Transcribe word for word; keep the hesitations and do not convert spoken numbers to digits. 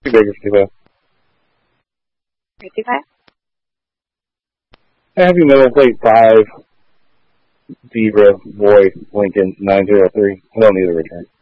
Two Baker fifty-five. fifty-five? Happy Middle Plate five, Zebra, Boy, Lincoln, nine zero three. I don't need a return.